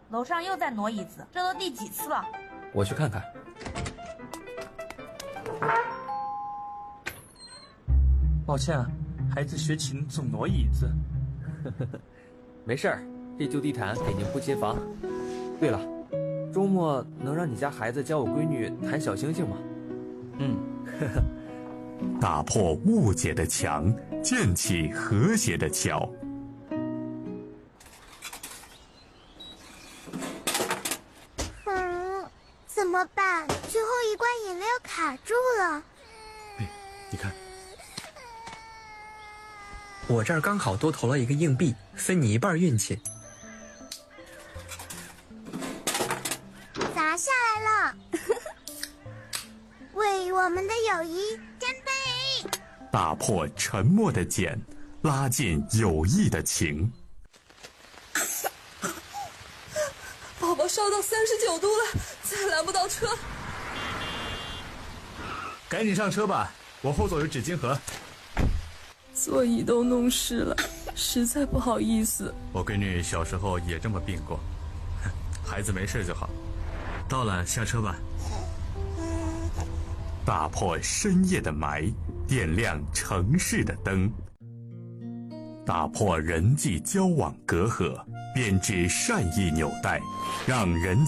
楼上又在挪椅子，这都第几次了？ 我去看看。 抱歉啊，孩子学琴总挪椅子。 没事儿，这旧地毯给您铺新房。对了，周末能让你家孩子教我闺女弹小星星吗？ 打破误解的墙，建起和谐的桥。 怎么办？最后一罐饮料卡住了。 你看， 我这儿刚好多投了一个硬币，分你一半运气。 砸下来了。为我们的友谊干杯！ 打破沉默的茧，拉近友谊的情。 宝宝烧到39度了，再拦不到车。 赶紧上车吧，我后座有纸巾盒。 座椅都弄湿了，实在不好意思。 我闺女小时候也这么病过，孩子没事就好。到了，下车吧。 打破深夜的霾，点亮城市的灯。打破人际交往隔阂，编织善意纽带，让人